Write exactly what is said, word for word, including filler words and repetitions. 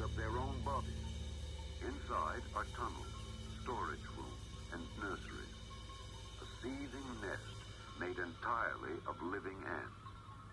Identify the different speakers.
Speaker 1: of their own bodies. Inside are tunnels, storage rooms, and nurseries. A seething nest made entirely of living ants.